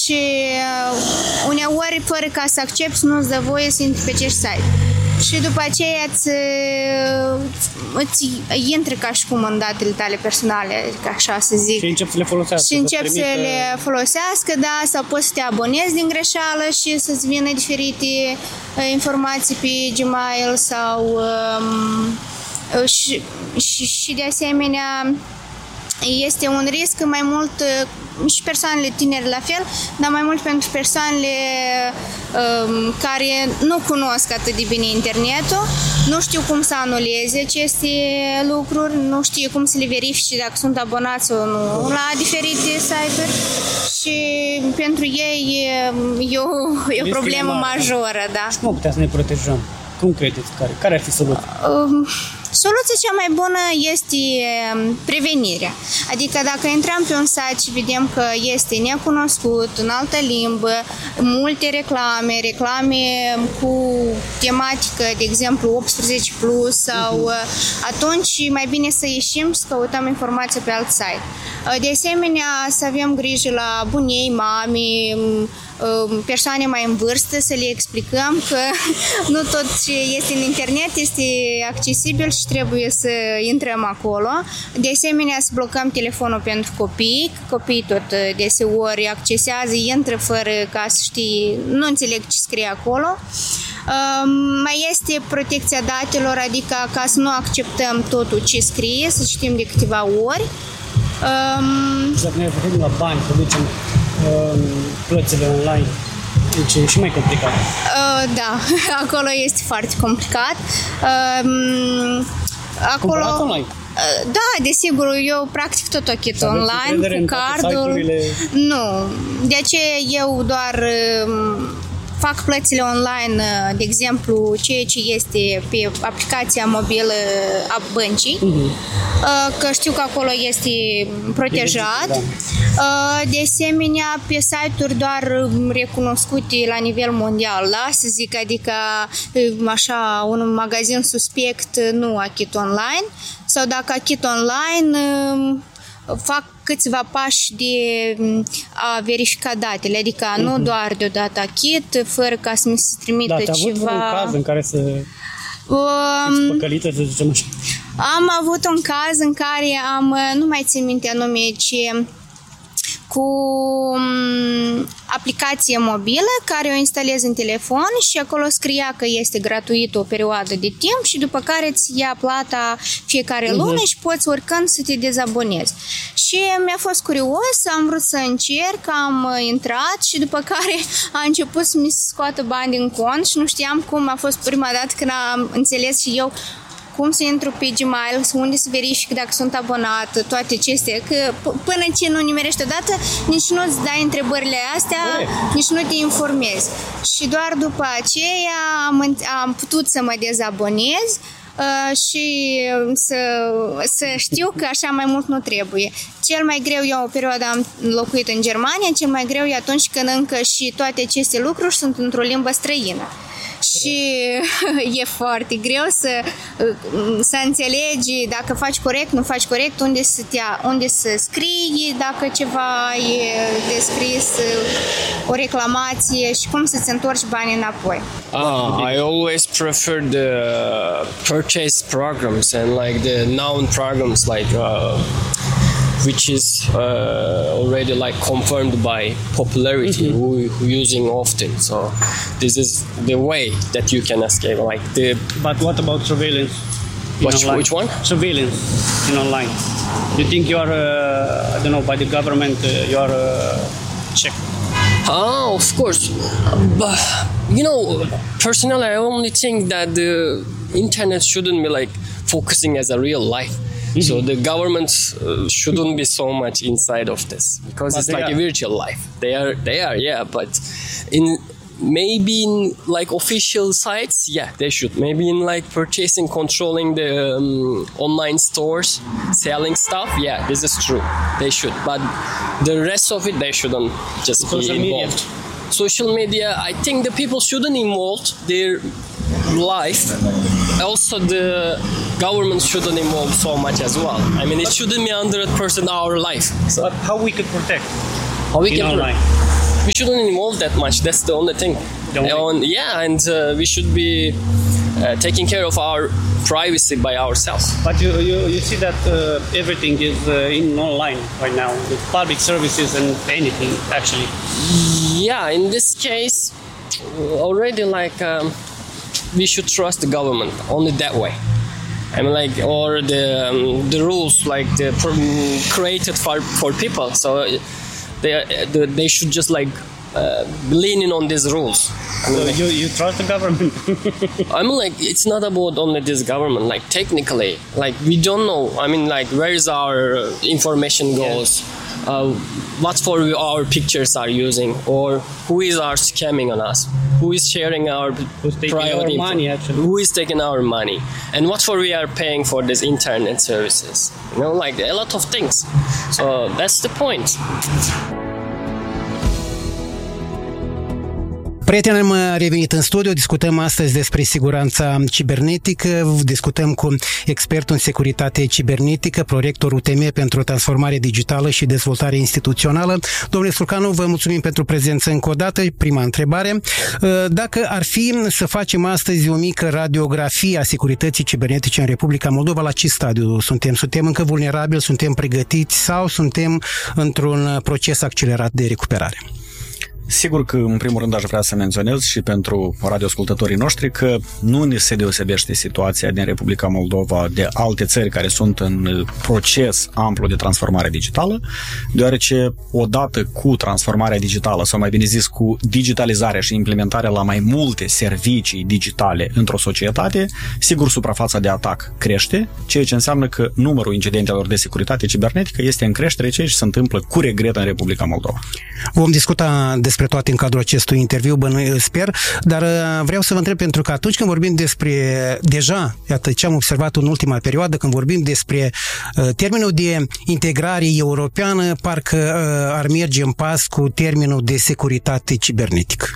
și uneori, fără ca să accepti, nu-ți dă voie să intri pe acest site. Și după aceea îți intră ca și cum în datele tale personale, adică așa să zic. Și încep să le folosească. Și încep să le folosească, da, sau poți să te abonezi din greșeală și să-ți vină diferite informații pe Gmail sau și de asemenea este un risc mai mult și persoanele tinere la fel, dar mai mult pentru persoanele care nu cunosc atât de bine internetul, nu știu cum să anuleze aceste lucruri, nu știu cum să le verifice dacă sunt abonați sau nu la diferite site-uri și pentru ei e o problemă majoră. Da. Și cum putea să ne protejăm? Cum credeți? Care ar fi soluția? Soluția cea mai bună este prevenirea. Adică dacă intrăm pe un site și vedem că este necunoscut, în altă limbă, multe reclame cu tematică, de exemplu, 18+, sau atunci mai bine să ieșim și să căutăm informația pe alt site. De asemenea, să avem grijă la bunii, mami, persoane mai în vârstă, să le explicăm că nu tot ce este în internet este accesibil și trebuie să intrăm acolo. De asemenea, să blocăm telefonul pentru copii. Copiii tot deseori accesează, intră fără ca să știi, nu înțeleg ce scrie acolo. Mai este protecția datelor, adică ca să nu acceptăm totul ce scrie, să citim de câteva ori. Și dacă ne referim la bani, să ducem plățile online, deci e și mai complicat. Da, acolo este foarte complicat. Acolo, online? Da, desigur, eu practic tot achit online, cu cardul. Nu, de aceea eu doar fac plățile online, de exemplu, ceea ce este pe aplicația mobilă a băncii, că știu că acolo este protejat. De asemenea, pe site-uri doar recunoscute la nivel mondial, da? Să zic, adică așa, un magazin suspect nu achit online, sau dacă achit online, fac câțiva pași de a verifica datele, adică nu doar deodată achit, fără ca să mi se trimită ceva. Am avut un caz în care să păcălită, să zicem așa. Am avut un caz în care nu mai țin minte anume ce, cu aplicație mobilă care o instalez în telefon și acolo scria că este gratuit o perioadă de timp și după care îți ia plata fiecare lună și poți oricând să te dezabonezi. Și mi-a fost curios, am vrut să încerc, am intrat și după care a început să mi se scoată bani din cont și nu știam cum. A fost prima dată când am înțeles și eu cum să intru pe Gmail, unde să verific dacă sunt abonat, toate acestea, că până ce nu nimerești odată, nici nu-ți dai întrebările astea, nici nu te informezi. Și doar după aceea am putut să mă dezabonez și să știu că așa mai mult nu trebuie. Cel mai greu, eu o perioadă am locuit în Germania, cel mai greu e atunci când încă și toate aceste lucruri sunt într-o limbă străină. Și e foarte greu să înțelegi dacă faci corect, nu faci corect, unde să scrii, dacă ceva e descris, o reclamație și cum să-ți întorci banii înapoi. I always prefer the purchase programs and like the noun programs like which is already like confirmed by popularity, who using often. So this is the way that you can escape. But what about surveillance? Which one? Surveillance in online. Do you think you are, I don't know, by the government, you are checked? Of course. But personally, I only think that the internet shouldn't be like focusing as a real life. So the government shouldn't be so much inside of this because it's like a virtual life. They are, yeah. But maybe in like official sites, yeah, they should. Maybe in like purchasing, controlling the online stores, selling stuff, yeah, this is true. They should. But the rest of it, they shouldn't just be involved. Social media, I think the people shouldn't involve their life. Also, the government shouldn't involve so much as well. I mean, it shouldn't be 100% our life. So but how we could protect? How we can online? we shouldn't involve that much. That's the only thing. And we should be taking care of our privacy by ourselves. But you see that everything is in online right now, with public services and anything, actually. Yeah, in this case, already we should trust the government only that way. I mean, or the rules created for people. So they should just lean in on these rules. I mean, so you trust the government? I mean, it's not about only this government. Technically, we don't know. I mean, where is our information goes? What for our pictures are using, or who is scamming on us? Who is sharing our private money? Actually, who is taking our money? And what for we are paying for these internet services? A lot of things. So that's the point. Prieteni, am revenit în studio, discutăm astăzi despre siguranța cibernetică, discutăm cu expertul în securitate cibernetică, prorector UTM pentru transformare digitală și dezvoltare instituțională. Domnule Sulcanu, vă mulțumim pentru prezență încă o dată. Prima întrebare, dacă ar fi să facem astăzi o mică radiografie a securității cibernetice în Republica Moldova, la ce stadiu suntem? Suntem încă vulnerabili, suntem pregătiți sau suntem într-un proces accelerat de recuperare? Sigur că, în primul rând, aș vrea să menționez și pentru radioascultătorii noștri că nu ne se deosebește situația din Republica Moldova de alte țări care sunt în proces amplu de transformare digitală, deoarece odată cu transformarea digitală, sau mai bine zis cu digitalizarea și implementarea la mai multe servicii digitale într-o societate, sigur suprafața de atac crește, ceea ce înseamnă că numărul incidentelor de securitate cibernetică este în creștere, ceea ce se întâmplă cu regret în Republica Moldova. Vom discuta despre toate în cadrul acestui interviu, sper, dar vreau să vă întreb, pentru că atunci când vorbim despre, deja, iată ce am observat în ultima perioadă, când vorbim despre termenul de integrare europeană, parcă ar merge în pas cu termenul de securitate cibernetică.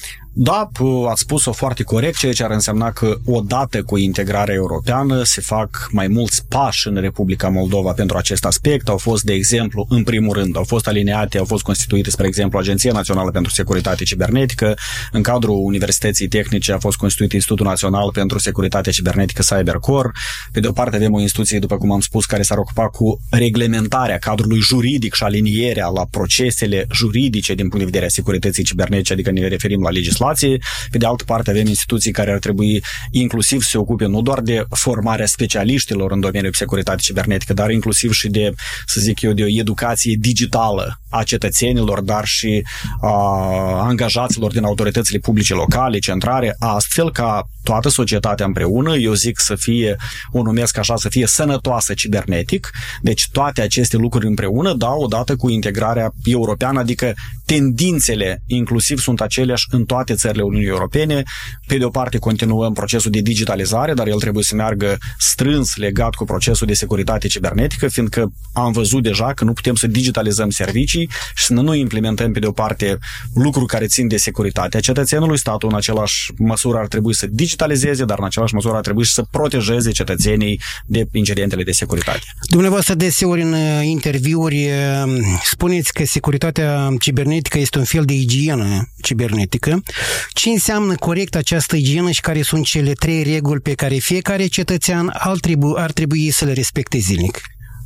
Da, ați spus-o foarte corect, ceea ce ar însemna că odată cu integrarea europeană se fac mai mulți pași în Republica Moldova pentru acest aspect. Au fost, de exemplu, în primul rând, au fost constituite, spre exemplu, Agenția Națională pentru Securitate Cibernetică. În cadrul Universității Tehnice a fost constituit Institutul Național pentru Securitate Cibernetică CyberCore. Pe de o parte avem o instituție, după cum am spus, care s-ar ocupa cu reglementarea cadrului juridic și alinierea la procesele juridice din punct de vedere a securității cibernetice, adică ne referim la legislație. Pe de altă parte avem instituții care ar trebui inclusiv să se ocupe nu doar de formarea specialiștilor în domeniul securitate cibernetică, dar inclusiv și de, să zic eu, de o educație digitală a cetățenilor, dar și a angajaților din autoritățile publice locale, centrale, astfel ca toată societatea împreună, eu zic să fie, o numesc așa, să fie sănătoasă cibernetic. Deci toate aceste lucruri împreună, da, odată cu integrarea europeană, adică tendințele inclusiv sunt aceleași în toate țările Uniunii Europene. Pe de o parte continuăm procesul de digitalizare, dar el trebuie să meargă strâns legat cu procesul de securitate cibernetică, fiindcă am văzut deja că nu putem să digitalizăm servicii și să nu implementăm pe de o parte lucruri care țin de securitatea cetățenului. Statul în același măsură ar trebui să digitalizeze, dar în același măsură ar trebui și să protejeze cetățenii de incidentele de securitate. Dumneavoastră deseori în interviuri spuneți că securitatea cibernetică este un fel de igienă cibernetică. Ce înseamnă corect această igienă și care sunt cele 3 reguli pe care fiecare cetățean ar trebui să le respecte zilnic?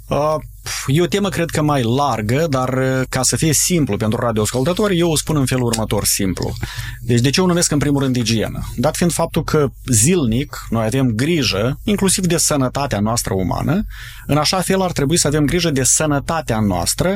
E o temă, cred că, mai largă, dar ca să fie simplu pentru radioascultători, eu o spun în felul următor, simplu. Deci de ce o numesc în primul rând igienă? Dat fiind faptul că zilnic noi avem grijă, inclusiv de sănătatea noastră umană, în așa fel ar trebui să avem grijă de sănătatea noastră,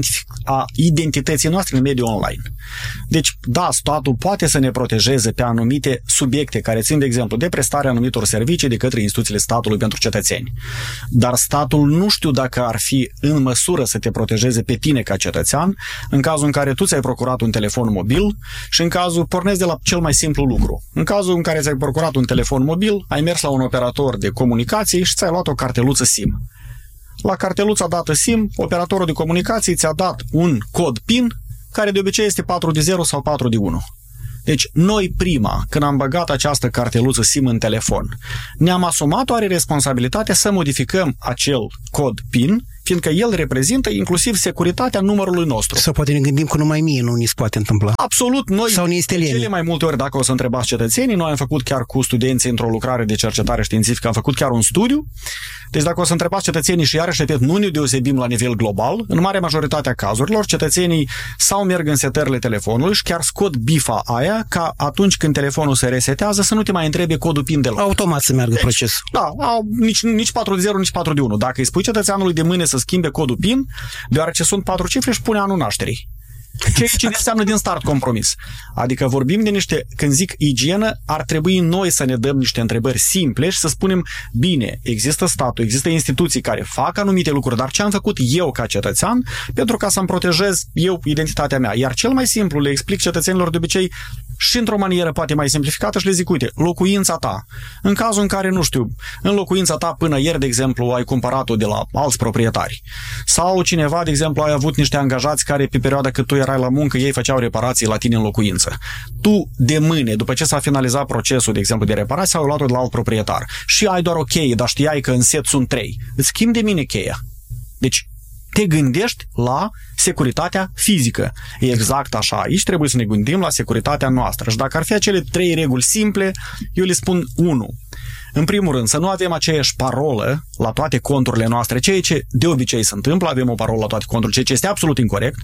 a identității noastre în mediul online. Deci, da, statul poate să ne protejeze pe anumite subiecte care țin, de exemplu, de prestarea anumitor servicii de către instituțiile statului pentru cetățeni. Dar statul nu știu dacă ar fi în măsură să te protejeze pe tine ca cetățean în cazul în care tu ți-ai procurat un telefon mobil și în cazul, pornesc de la cel mai simplu lucru. În cazul în care ți-ai procurat un telefon mobil, ai mers la un operator de comunicații și ți-ai luat o carteluță SIM. La carteluța dată SIM, operatorul de comunicații ți-a dat un cod PIN care de obicei este 4 de 0 sau 4 de 1. Deci, noi prima, când am băgat această carteluță SIM în telefon, ne-am asumat oare responsabilitatea să modificăm acel cod PIN, fiindcă el reprezintă inclusiv securitatea numărului nostru. Sau poate ne gândim că numai mie nu ni se poate întâmpla. Absolut, noi sau cele mai multe ori, dacă o să întrebați cetățenii, noi am făcut chiar cu studenții într-o lucrare de cercetare științifică, am făcut chiar un studiu. Deci dacă o să întrebați cetățenii și iarăși repet, nu ne deosebim la nivel global, în mare majoritatea cazurilor, cetățenii sau merg în setările telefonului și chiar scot bifa aia ca atunci când telefonul se resetează să nu te mai întrebe codul PIN deloc. Automat să meargă procesul. Da, nici 4 de 0, nici 4 de 1. Dacă îi spui cetățeanului de mâine să schimbe codul PIN, deoarece sunt 4 cifre și pune anul nașterii. Ceea ce înseamnă din start compromis. Adică vorbim de niște, când zic igienă, ar trebui noi să ne dăm niște întrebări simple și să spunem, bine, există statul, există instituții care fac anumite lucruri, dar ce am făcut eu ca cetățean pentru ca să-mi protejez eu identitatea mea? Iar cel mai simplu le explic cetățenilor de obicei și într-o manieră poate mai simplificată și le zic, uite, locuința ta. În cazul în care, nu știu, în locuința ta până ieri, de exemplu, ai cumpărat-o de la alți proprietari. Sau cineva, de exemplu, ai avut niște angajați care pe perioada cât tu erai la muncă, ei făceau reparații la tine în locuință. Tu, de mâine, după ce s-a finalizat procesul, de exemplu, de reparație, ai luat-o de la alt proprietar. Și ai doar o cheie, dar știai că în set sunt 3. Îți schimbi de mine cheia. Deci, te gândești la securitatea fizică. Exact așa. Aici trebuie să ne gândim la securitatea noastră. Și dacă ar fi acele 3 reguli simple, eu le spun 1. În primul rând, să nu avem aceeași parolă la toate conturile noastre, ceea ce de obicei se întâmplă, avem o parolă la toate conturile, ceea ce este absolut incorect.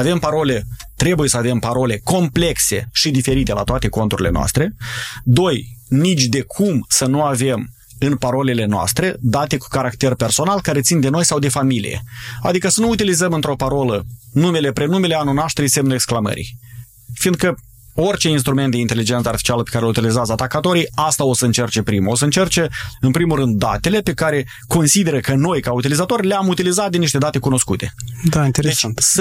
Trebuie să avem parole complexe și diferite la toate conturile noastre. 2. Nici de cum să nu avem în parolele noastre date cu caracter personal care țin de noi sau de familie. Adică să nu utilizăm într-o parolă numele, prenumele, anul nașterii, semnul exclamării. Fiindcă orice instrument de inteligență artificială pe care îl utilizează atacatorii, asta o să încerce primul. O să încerce, în primul rând, datele pe care consideră că noi, ca utilizatori, le-am utilizat din niște date cunoscute. Da, interesant. Deci,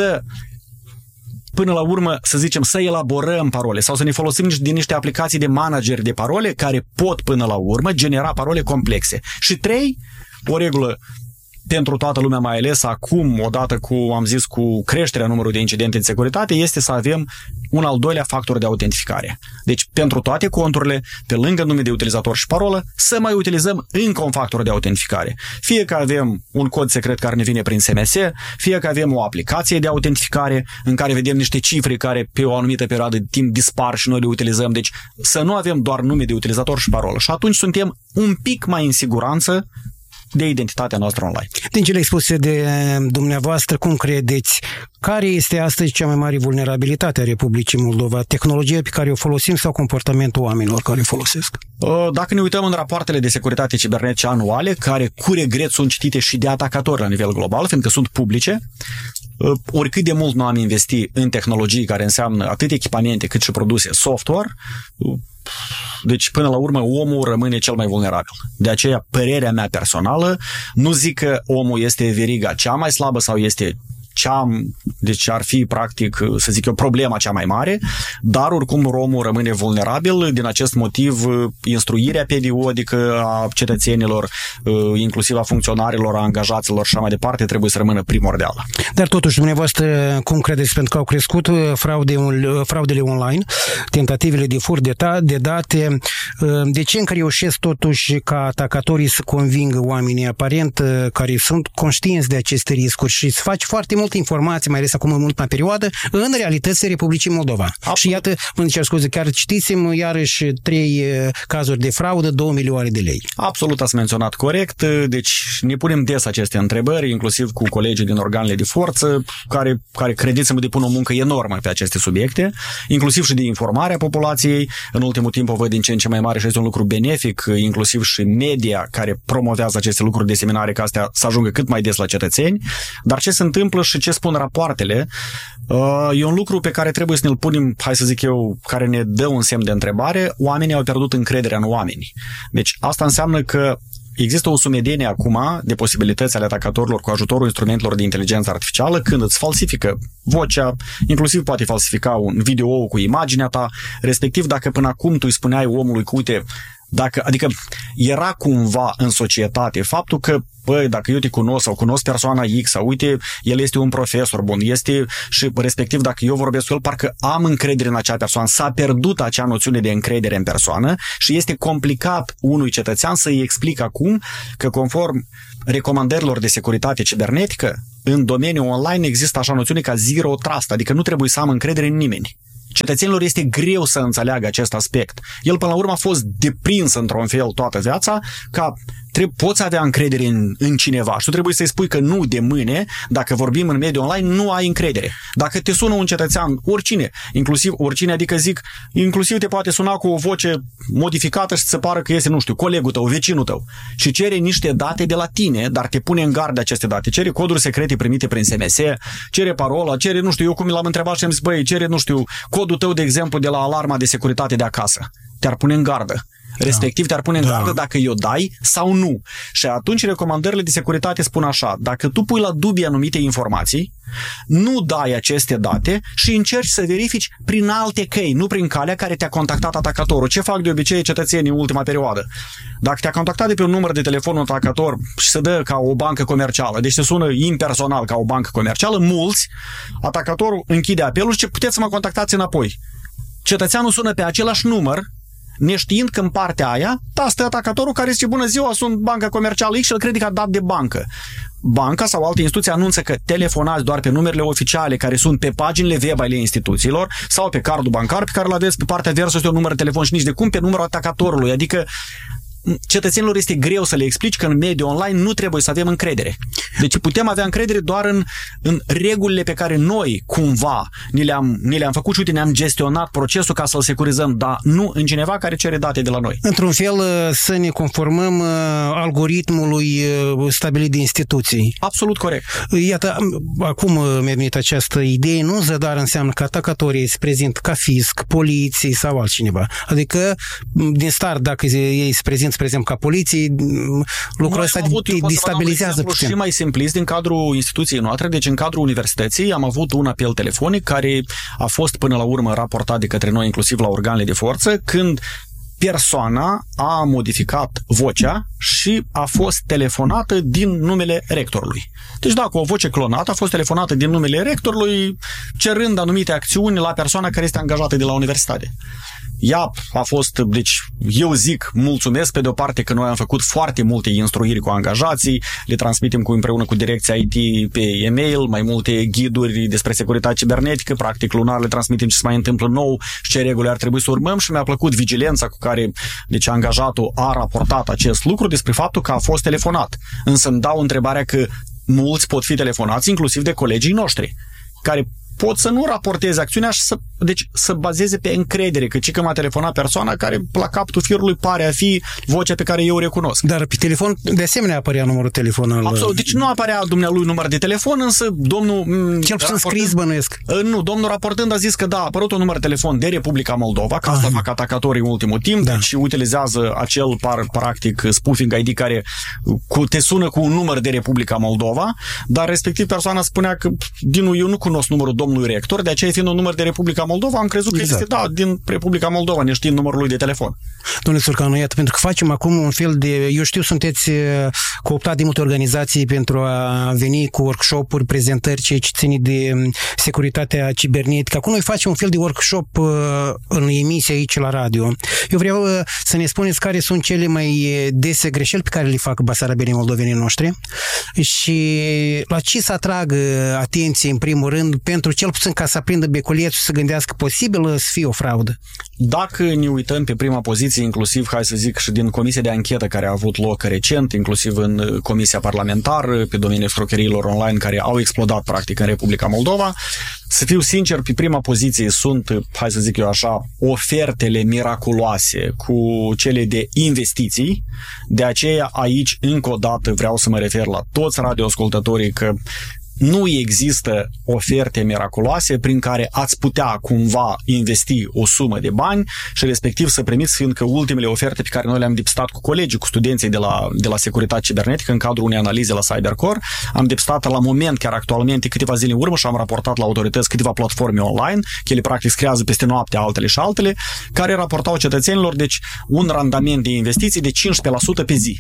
până la urmă, să zicem, să elaborăm parole sau să ne folosim din niște aplicații de manager de parole care pot, până la urmă, genera parole complexe. Și 3, o regulă pentru toată lumea, mai ales acum, odată cu creșterea numărului de incidente de securitate, este să avem un al doilea factor de autentificare. Deci, pentru toate conturile, pe lângă nume de utilizator și parolă, să mai utilizăm încă un factor de autentificare. Fie că avem un cod secret care ne vine prin SMS, fie că avem o aplicație de autentificare în care vedem niște cifre care pe o anumită perioadă de timp dispar și noi le utilizăm. Deci, să nu avem doar nume de utilizator și parolă. Și atunci suntem un pic mai în siguranță de identitatea noastră online. Din cele expuse de dumneavoastră, cum credeți, care este astăzi cea mai mare vulnerabilitate a Republicii Moldova? Tehnologia pe care o folosim sau comportamentul oamenilor care o folosesc? Dacă ne uităm în rapoartele de securitate cibernetice anuale, care cu regret sunt citite și de atacatori la nivel global, fiindcă sunt publice, oricât de mult nu am investit în tehnologii care înseamnă atât echipamente cât și produse software, deci, până la urmă, omul rămâne cel mai vulnerabil. De aceea, părerea mea personală, nu zic că omul este veriga cea mai slabă sau este deci ar fi, practic, să zic eu, problema cea mai mare, dar oricum omul rămâne vulnerabil. Din acest motiv, instruirea periodică a cetățenilor, inclusiv a funcționarilor, a angajaților și așa mai departe, trebuie să rămână primordială. Dar totuși, dumneavoastră, cum credeți, pentru că au crescut fraudele online, tentativele de furt de date, de ce încă reușesc totuși ca atacatorii să convingă oamenii aparent care sunt conștienți de aceste riscuri și să faci foarte multe informații, mai ales acum în ultima perioadă, în realității Republicii Moldova. Absolut. Și iată, îmi cer scuze, chiar citisem iarăși 3 cazuri de fraudă, 2 milioane de lei. Absolut, ați menționat corect. Deci ne punem des aceste întrebări, inclusiv cu colegii din organele de forță, care crediți-mă, depun o muncă enormă pe aceste subiecte, inclusiv și de informare a populației. În ultimul timp o văd din ce în ce mai mare și este un lucru benefic, inclusiv și media care promovează aceste lucruri, diseminare, ca astea să ajungă cât mai des la cetățeni. Dar ce se întâmplă și ce spun rapoartele, e un lucru pe care trebuie să ne-l punem, hai să zic eu, care ne dă un semn de întrebare. Oamenii au pierdut încrederea în oameni. Deci asta înseamnă că există o sumedenie acum de posibilități ale atacatorilor cu ajutorul instrumentelor de inteligență artificială când îți falsifică vocea, inclusiv poate falsifica un video cu imaginea ta, respectiv dacă până acum tu îi spuneai omului că, uite, Adică era cumva în societate faptul că, băi, dacă eu te cunosc sau cunosc persoana X sau uite, el este un profesor bun, și respectiv dacă eu vorbesc cu el, parcă am încredere în acea persoană. S-a pierdut acea noțiune de încredere în persoană și este complicat unui cetățean să-i explic acum că conform recomandărilor de securitate cibernetică, în domeniul online există așa noțiune ca zero trust, adică nu trebuie să am încredere în nimeni. Cetățenilor este greu să înțeleagă acest aspect. El până la urmă a fost deprins într-un fel toată viața ca poți avea încredere în cineva și tu trebuie să-i spui că nu de mâine, dacă vorbim în mediul online, nu ai încredere. Dacă te sună un cetățean, oricine, adică zic, inclusiv te poate suna cu o voce modificată și se pară că este, nu știu, colegul tău, vecinul tău și cere niște date de la tine, dar te pune în gard de aceste date. Cere coduri secrete primite prin SMS, cere parola, cere, nu știu, eu cum l-am întrebat și am zis, băi, cere, nu știu, codul tău, de exemplu, de la alarma de securitate de acasă. Te-ar pune în gardă. Respectiv te-ar pune în gardă dacă i-o dai sau nu. Și atunci recomandările de securitate spun așa: dacă tu pui la dubii anumite informații, nu dai aceste date și încerci să verifici prin alte căi, nu prin calea care te-a contactat atacatorul. Ce fac de obicei cetățenii în ultima perioadă? Dacă te-a contactat de pe un număr de telefon un atacator și se dă ca o bancă comercială, deci se sună impersonal ca o bancă comercială, mulți, atacatorul închide apelul și puteți să mă contactați înapoi. Cetățeanul sună pe același număr, neștiind că în partea aia stă atacatorul care zice: bună ziua, sunt banca comercială X și îl crede că a dat de bancă. Banca sau alte instituții anunță că telefonați doar pe numerele oficiale care sunt pe paginile web ale instituțiilor sau pe cardul bancar pe care îl aveți pe partea versă, este un număr de telefon și nici de cum pe numărul atacatorului. Adică cetățenilor este greu să le explici că în mediul online nu trebuie să avem încredere. Deci putem avea încredere doar în regulile pe care noi cumva ni le-am făcut și uite, ne-am gestionat procesul ca să-l securizăm, dar nu în cineva care cere date de la noi. Într-un fel să ne conformăm algoritmului stabilit de instituții. Absolut corect. Iată, acum mi-a venit această idee, nu zadar înseamnă că atacatorii se prezintă ca fisc, poliție sau altcineva. Adică, din start, dacă ei se prezintă, spre exemplu, ca poliție, lucrul ăsta destabilizează puțin. Și mai simplist din cadrul instituției noastre, deci în cadrul universității am avut un apel telefonic care a fost până la urmă raportat de către noi, inclusiv la organele de forță, când persoana a modificat vocea și a fost telefonată din numele rectorului. Deci da, cu o voce clonată a fost telefonată din numele rectorului, cerând anumite acțiuni la persoana care este angajată de la universitate. Ea a fost, deci eu zic, mulțumesc pe de o parte că noi am făcut foarte multe instruiri cu angajații, le transmitem împreună cu direcția IT pe e-mail, mai multe ghiduri despre securitate cibernetică, practic lunar le transmitem ce se mai întâmplă nou și ce reguli ar trebui să urmăm și mi-a plăcut vigilența cu care, deci, angajatul a raportat acest lucru despre faptul că a fost telefonat. Însă îmi dau întrebarea că mulți pot fi telefonați, inclusiv de colegii noștri, care pot să nu raporteze acțiunea și să bazeze pe încredere, că m-a telefonat persoana care la capul firului pare a fi vocea pe care eu o recunosc. Dar pe telefon, de asemenea, apărea numărul telefonal. Absolut, deci nu apărea dumnealui număr de telefon, însă domnul... Cel puțin scris, bănuiesc. Nu, domnul raportând a zis că da, a apărut un număr de telefon de Republica Moldova, că asta fac atacatorii în ultimul timp, da. Deci utilizează acel, practic, spoofing ID care te sună cu un număr de Republica Moldova, dar respectiv persoana spunea că, eu nu cunosc numărul domnului rector, de aceea fiind un număr de Republica Moldova, am crezut că este, din Republica Moldova, neștiind numărul lui de telefon. Domnule Țurcanu, iată, pentru că facem acum un fel de, eu știu, sunteți cooptat de multe organizații pentru a veni cu workshop-uri, prezentări, ce ține de securitatea cibernetică. Acum noi facem un fel de workshop în emisie aici la radio. Eu vreau să ne spuneți care sunt cele mai dese greșeli pe care le fac basarabenii moldovenii noștri și la ce să atragă atenție în primul rând, pentru cel puțin ca să aprindă beculețul, să gândească posibil să fie o fraudă. Dacă ne uităm pe prima poziție, inclusiv, hai să zic, și din comisia de anchetă care a avut loc recent, inclusiv în comisia parlamentară pe domeniul escrocheriilor online care au explodat practic în Republica Moldova, să fiu sincer, pe prima poziție sunt, hai să zic eu așa, ofertele miraculoase cu cele de investiții. De aceea aici, încă o dată, vreau să mă refer la toți radioascultătorii că nu există oferte miraculoase prin care ați putea cumva investi o sumă de bani și respectiv să primiți, fiindcă ultimele oferte pe care noi le-am depistat cu colegii, cu studenții de la securitate cibernetică în cadrul unei analize la CyberCore, am depistat la moment, chiar actualmente, câteva zile în urmă și am raportat la autorități câteva platforme online, că ele practic scriază peste noapte altele și altele, care raportau cetățenilor, deci, un randament de investiții de 15% pe zi.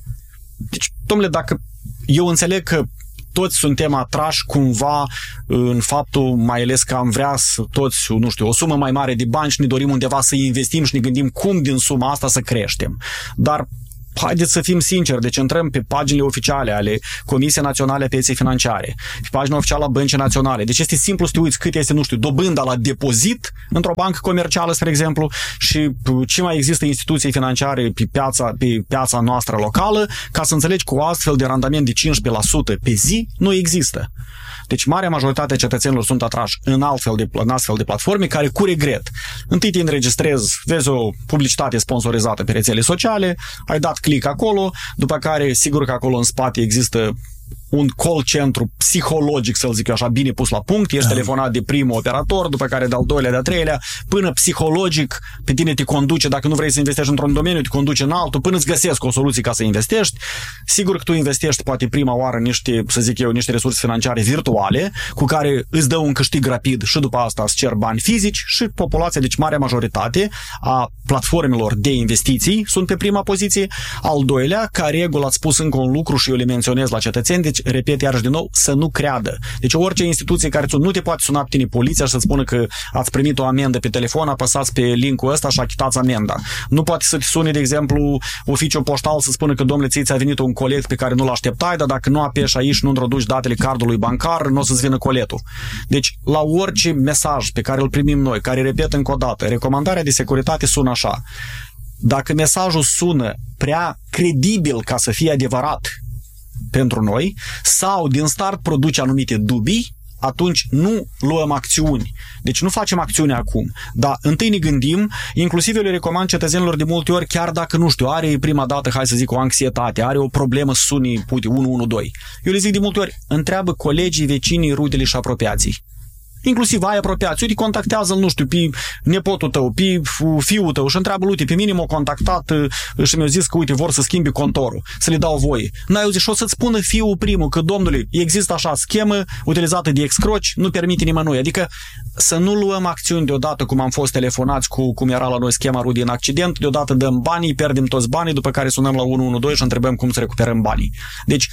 Deci, domnule, dacă eu înțeleg că toți suntem atrași cumva în faptul, mai ales că am vrea să toți, nu știu, o sumă mai mare de bani și ne dorim undeva să investim și ne gândim cum din suma asta să creștem. Dar haideți să fim sinceri, deci intrăm pe paginile oficiale ale Comisiei Naționale a Pieței Financiare, pe pagina oficială a Băncii Naționale. Deci este simplu să te uiți cât este, nu știu, dobânda la depozit într-o bancă comercială, spre exemplu, și ce mai există instituții financiare pe piața noastră locală, ca să înțelegi că o astfel de randament de 15% pe zi nu există. Deci marea majoritate a cetățenilor sunt atrași în astfel de platforme care, cu regret, întâi te înregistrezi, vezi o publicitate sponsorizată pe rețele sociale, ai dat click acolo, după care sigur că acolo în spate există un call centru psihologic, să-l zic eu așa, bine pus la punct, ești telefonat de primul operator, după care de al doilea, de al treilea, până psihologic pe tine te conduce, dacă nu vrei să investești într-un domeniu, te conduce în altul, până îți găsesc o soluție ca să investești. Sigur că tu investești poate prima oară niște resurse financiare virtuale, cu care îți dă un câștig rapid și după asta îți cer bani fizici și populația, deci marea majoritate a platformelor de investiții sunt pe prima poziție. Al doilea, ca regulă ați spus încă un lucru și eu le menționez la cetățeni, deci repet iarăși din nou, să nu creadă. Deci orice instituție care nu te poate suna pe tine poliția și să spună că ați primit o amendă pe telefon, apăsați pe linkul ăsta și achitați amenda. Nu poate să te sune, de exemplu, oficiul poștal să spună că, domnule, ți-a venit un colet pe care nu-l așteptai, dar dacă nu apeși aici și nu introduci datele cardului bancar, nu o să-ți vină coletul. Deci, la orice mesaj pe care îl primim noi, care, repet încă o dată, recomandarea de securitate sună așa: dacă mesajul sună prea credibil ca să fie adevărat pentru noi, sau din start produce anumite dubii, atunci nu luăm acțiuni. Deci nu facem acțiune acum. Dar întâi ne gândim, inclusiv eu le recomand cetățenilor de multe ori, chiar dacă, nu știu, are prima dată, hai să zic, o anxietate, are o problemă, suni, uite, 112. Eu le zic de multe ori, întreabă colegii, vecinii, rudele și apropiații. Inclusiv ai apropiați, uite, contactează-l, nu știu, pe nepotul tău, pe fiul tău și întreabă, uite, pe mine m-a contactat și mi-a zis că, uite, vor să schimbi contorul, să le dau voie. N-ai auzit și o să-ți spună fiul primul că, domnule, există așa schemă utilizată de excroci, nu permite nimănui. Adică să nu luăm acțiuni deodată, cum am fost telefonați cum era la noi schema Rudi în accident, deodată dăm banii, pierdem toți banii, după care sunăm la 112 și întrebăm cum să recuperăm banii. Deci,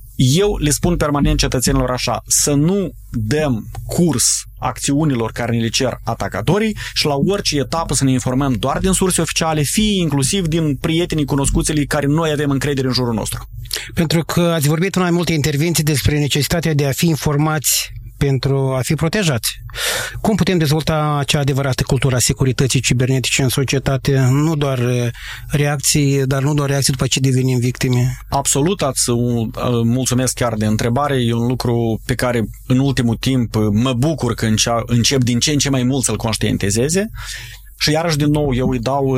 eu le spun permanent cetățenilor așa, să nu dăm curs acțiunilor care ne le cer atacatorii și la orice etapă să ne informăm doar din surse oficiale, fie inclusiv din prietenii cunoscuții care noi avem încredere în jurul nostru. Pentru că ați vorbit în mai multe intervenții despre necesitatea de a fi informați pentru a fi protejați. Cum putem dezvolta acea adevărată cultură a securității cibernetice în societate? Nu doar reacții, dar nu doar reacții după ce devenim victime. Absolut, mulțumesc chiar de întrebare. E un lucru pe care în ultimul timp mă bucur că încep din ce în ce mai mult să-l conștientizeze. Și iarăși, din nou, eu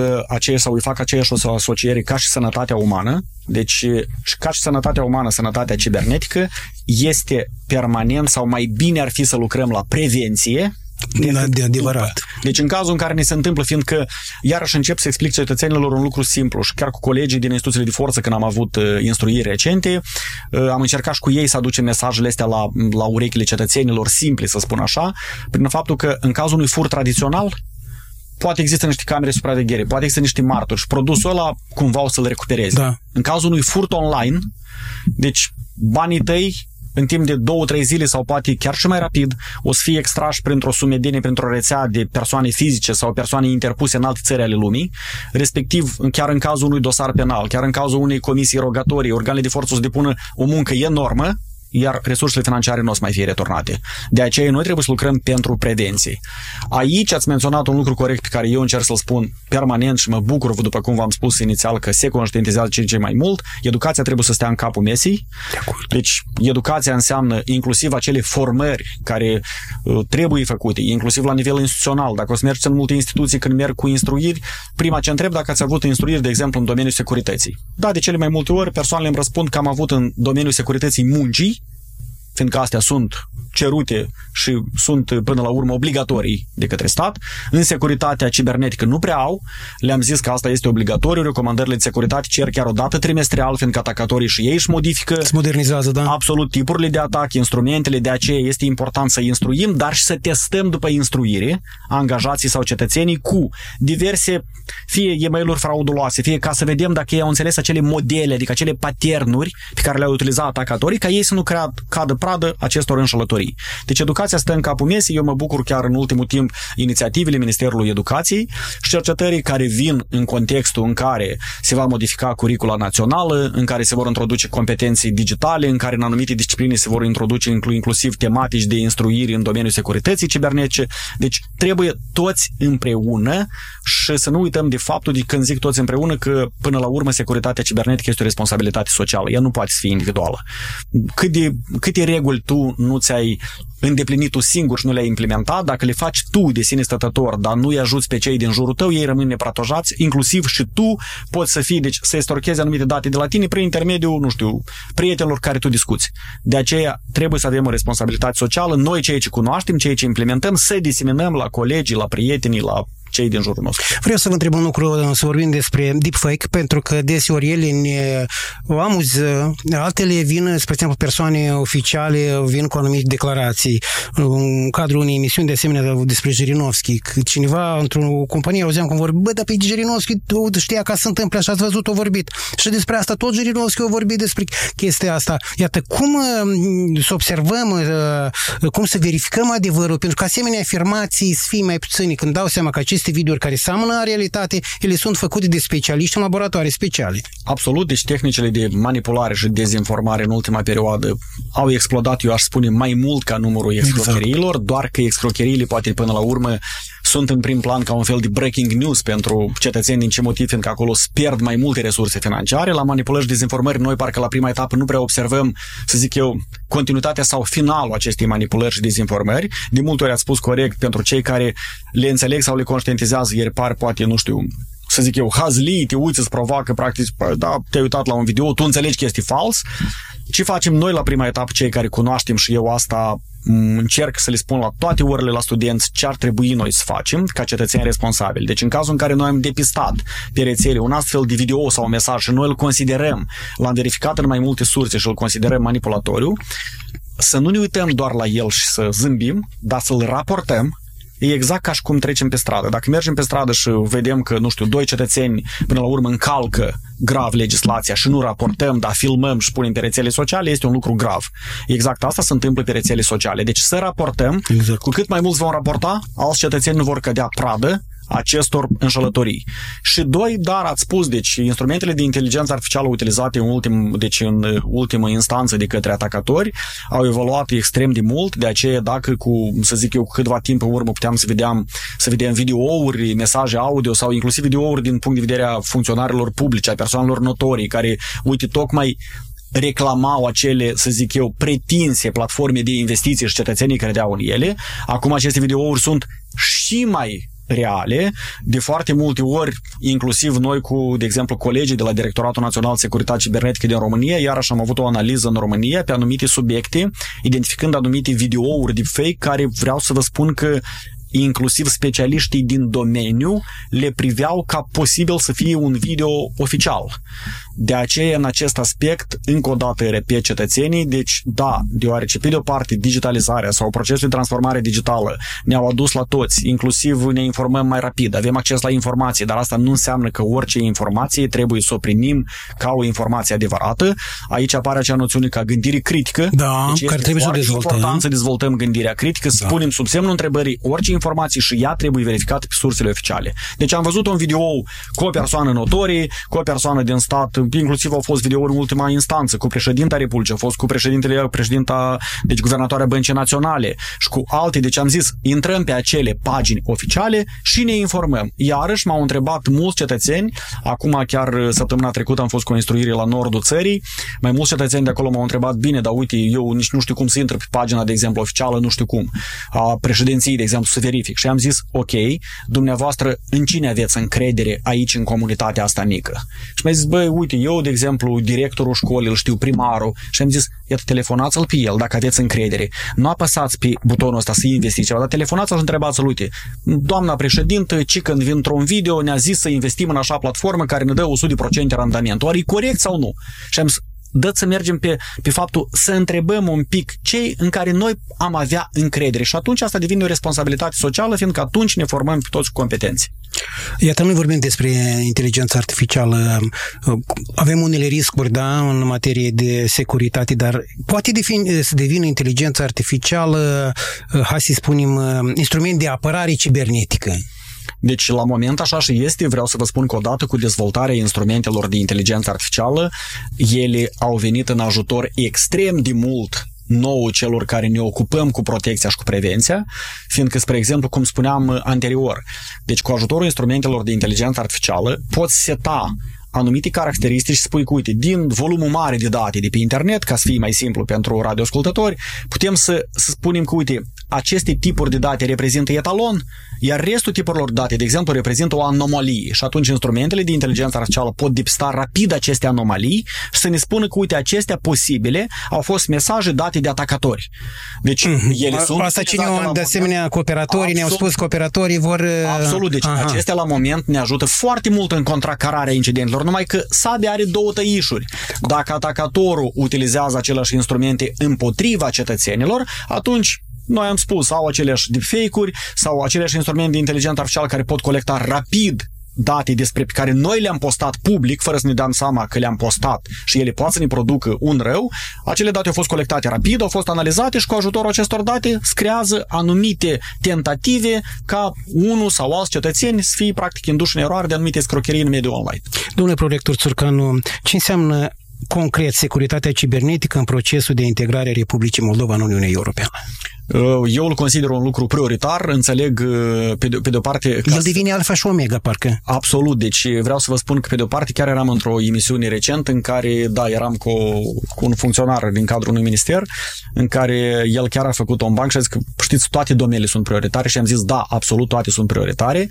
îi fac aceeași asociere ca și sănătatea umană. Deci, ca și sănătatea umană, sănătatea cibernetică este permanent, sau mai bine ar fi să lucrăm la prevenție. De adevărat. Deci în cazul în care ne se întâmplă, fiindcă iarăși încep să explic cetățenilor un lucru simplu și chiar cu colegii din instituțiile de forță când am avut instruiri recente, am încercat și cu ei să aducem mesajele astea la urechile cetățenilor simple, să spun așa, prin faptul că în cazul unui furt tradițional poate există niște camere de supraveghere, poate există niște martori și produsul ăla cumva o să-l recuperezi. Da. În cazul unui furt online, deci banii tăi în timp de 2-3 zile sau poate chiar și mai rapid o să fie extrași printr-o sumedenie, printr-o rețea de persoane fizice sau persoane interpuse în alte țări ale lumii, respectiv chiar în cazul unui dosar penal, chiar în cazul unei comisii rogatorii, organele de forță o să depună o muncă enormă, iar resursele financiare nu o să mai fie returnate. De aceea noi trebuie să lucrăm pentru prevenție. Aici ați menționat un lucru corect pe care eu încerc să-l spun permanent și mă bucur, după cum v-am spus inițial, că se conștientizează ce mai mult. Educația trebuie să stea în capul mesei. Deci educația înseamnă inclusiv acele formări care trebuie făcute, inclusiv la nivel instituțional. Dacă o să mergeți în multe instituții când merg cu instruiri, prima ce întreb dacă ați avut instruiri, de exemplu, în domeniul securității. Da, de cele mai multe ori persoanele îmi răspund că am avut în domeniul securității muncii, fiindcă astea sunt cerute și sunt până la urmă obligatorii de către stat. În securitatea cibernetică nu prea au. Le-am zis că asta este obligatoriu. Recomandările de securitate cer chiar o dată trimestrial, fiindcă atacatorii și ei își modifică, se modernizează, da, absolut tipurile de atac, instrumentele, de aceea este important să instruim, dar și să testăm după instruire angajații sau cetățenii cu diverse, fie e-mail-uri frauduloase, fie ca să vedem dacă ei au înțeles acele modele, adică acele paternuri pe care le-au utilizat atacatorii, ca ei să nu cadă pradă acestor înșelătorii. Deci educația stă în capul mesei. Eu mă bucur chiar în ultimul timp inițiativele Ministerului Educației și cercetării care vin în contextul în care se va modifica curicula națională, în care se vor introduce competențe digitale, în care în anumite discipline se vor introduce inclusiv tematici de instruire în domeniul securității cibernetice. Deci trebuie toți împreună și să nu uităm de faptul de când zic toți împreună că până la urmă securitatea cibernetică este o responsabilitate socială. Ea nu poate să fie individuală. Câte reguli tu nu ți-ai îndeplinit tu singur și nu le-ai implementat, dacă le faci tu de sine stătător, dar nu-i ajuți pe cei din jurul tău, ei rămân neprotejați, inclusiv și tu poți să fii, deci să estorchezi anumite date de la tine prin intermediul, nu știu, prietenilor care tu discuți. De aceea trebuie să avem o responsabilitate socială, noi cei ce cunoaștem, cei ce implementăm, să diseminăm la colegii, la prietenii, la cei din jurul nostru. Vreau să vă întreb un lucru, să vorbim despre deepfake, pentru că deseori ele ne amuză, altele vin, spre exemplu, persoane oficiale vin cu anumite declarații. În cadrul unei emisiuni, de asemenea, despre Jirinovski, cineva într-o companie auzeam cum vorbi, dar pe Jirinovski știa că se întâmplă așa, ați văzut, o vorbit. Și despre asta tot Jirinovski a vorbit despre chestia asta. Iată, cum să observăm, cum să verificăm adevărul, pentru că asemenea afirmații să fie mai puține, când dau seama că aceste videouri care seamănă în realitate, ele sunt făcute de specialiști în laboratoare speciale. Absolut, deci tehnicile de manipulare și dezinformare în ultima perioadă au explodat, eu aș spune, mai mult ca numărul escrocheriilor, doar că escrocheriile poate până la urmă sunt în prim plan ca un fel de breaking news pentru cetățeni, din ce motiv, fiindcă acolo se pierd mai multe resurse financiare. La manipulări și dezinformări, noi parcă la prima etapă nu prea observăm, să zic eu, continuitatea sau finalul acestei manipulări și dezinformări. De multe ori ați spus corect, pentru cei care le înțeleg sau le conștientizează, ele par, poate, nu știu, să zic eu, hazlii, te uiți, îți provoacă, practic, da, te-ai uitat la un video, tu înțelegi că este fals. Ce facem noi la prima etapă, cei care cunoaștem, și eu asta încerc să le spun la toate orele la studenți ce ar trebui noi să facem ca cetățeni responsabili. Deci în cazul în care noi am depistat pe rețele un astfel de video sau un mesaj și noi îl considerăm, l-am verificat în mai multe surse și îl considerăm manipulatoriu, să nu ne uităm doar la el și să zâmbim, dar să-l raportăm. E exact ca și cum trecem pe stradă. Dacă mergem pe stradă și vedem că, nu știu, doi cetățeni până la urmă încalcă grav legislația și nu raportăm, dar filmăm și punem pe rețele sociale, este un lucru grav. Exact asta se întâmplă pe rețele sociale. Deci să raportăm, exact. Cu cât mai mulți vom raporta, alți cetățeni nu vor cădea pradă acestor înșelătorii. Și doi, dar ați spus, deci instrumentele de inteligență artificială utilizate în ultimă instanță de către atacatori au evoluat extrem de mult, de aceea dacă cu câteva timp în urmă puteam să vedem videouri, mesaje audio sau inclusiv videouri din punct de vedere a funcționarilor publice, a persoanelor notorii, care, uite, tocmai reclamau acele, să zic eu, pretinse platforme de investiții și cetățenii credeau în ele. Acum aceste videouri sunt și mai reale, de foarte multe ori, inclusiv noi cu, de exemplu, colegii de la Directoratul Național de Securitate Cibernetică din România, iarăși am avut o analiză în România pe anumite subiecte, identificând anumite videouri de fake care vreau să vă spun că inclusiv specialiștii din domeniu le priveau ca posibil să fie un video oficial. De aceea, în acest aspect, încă o dată repet cetățenii, deci da, deoarece pe de o parte digitalizarea sau procesul de transformare digitală ne-au adus la toți, inclusiv ne informăm mai rapid, avem acces la informații, dar asta nu înseamnă că orice informație trebuie să o primim ca o informație adevărată. Aici apare acea noțiune ca gândire critică. Da, deci care trebuie să o dezvoltăm. E important să dezvoltăm gândirea critică, să spunem sub semnul întrebării orice informație și ea trebuie verificată pe sursele oficiale. Deci am văzut un video cu o persoană notorie, cu o persoană din stat, inclusiv au fost videouri în ultima instanță, cu președinta Republicii, au fost cu președinta, deci guvernatoarea Băncii Naționale și cu alte, deci am zis, intrăm pe acele pagini oficiale și ne informăm. Iarăși m-au întrebat mulți cetățeni, acum chiar săptămâna trecută am fost cu o instruire la nordul țării, mai mulți cetățeni de acolo m-au întrebat, bine, dar uite, eu nici nu știu cum să intru pe pagina, de exemplu, oficială, nu știu cum, a președinției, de exemplu, să verific. Și am zis, ok, dumneavoastră, în cine aveți încredere aici în comunitatea asta mică? Și mi-a zis, băi, uite, eu, de exemplu, directorul școlii, îl știu, primarul, și am zis, iată, telefonați-l pe el dacă aveți încredere. Nu apăsați pe butonul ăsta să investiți ceva, dar telefonați-l și întrebați-l, uite, doamna președintă, ci când vin într-un video, ne-a zis să investim în așa platformă care ne dă 100% randament. Oare e corect sau nu? Și am zis, dă să mergem pe faptul să întrebăm un pic cei în care noi am avea încredere și atunci asta devine o responsabilitate socială, fiindcă atunci ne formăm pe toți competenți. Iată, noi vorbim despre inteligența artificială, avem unele riscuri, da, în materie de securitate, dar poate să devină inteligența artificială, hai să spunem, instrument de apărare cibernetică. Deci, la moment așa și este, vreau să vă spun că odată cu dezvoltarea instrumentelor de inteligență artificială, ele au venit în ajutor extrem de mult nouă celor care ne ocupăm cu protecția și cu prevenția, fiindcă, spre exemplu, cum spuneam anterior, deci cu ajutorul instrumentelor de inteligență artificială poți seta anumite caracteristici și spui că, uite, din volumul mare de date de pe internet, ca să fie mai simplu pentru radioascultători, putem să spunem că, uite, aceste tipuri de date reprezintă etalon, iar restul tipurilor de date, de exemplu, reprezintă o anomalie. Și atunci instrumentele de inteligență artificială pot depista rapid aceste anomalii și să ne spună că, uite, acestea posibile au fost mesaje date de atacatori. Deci, ele sunt... Asta cine de asemenea cooperatorii, ne-au spus că cooperatorii vor... Absolut, deci acestea la moment ne ajută foarte mult în contracararea incidentelor, numai că SADE are două tăișuri. Dacă atacatorul utilizează aceleași instrumente împotriva cetățenilor, atunci noi am spus, au aceleași deepfake-uri sau aceleași instrumente de inteligență artificială care pot colecta rapid date despre pe care noi le-am postat public, fără să ne dăm seama că le-am postat și ele pot să ne producă un rău. Acele date au fost colectate rapid, au fost analizate și cu ajutorul acestor date se creează anumite tentative ca unul sau alți cetățeni să fie practic induși în eroare de anumite scrocherii în mediul online. Domnule prorector Țurcanu, ce înseamnă concret securitatea cibernetică în procesul de integrare a Republicii Moldova în Uniunea Europeană? Eu îl consider un lucru prioritar, înțeleg pe de o parte... El devine alfa și omega, parcă. Absolut, deci vreau să vă spun că pe de o parte chiar eram într-o emisiune recent în care, da, eram cu un funcționar din cadrul unui minister, în care el chiar a făcut un banc și a zis că, știți, toate domeniile sunt prioritare și am zis, da, absolut, toate sunt prioritare,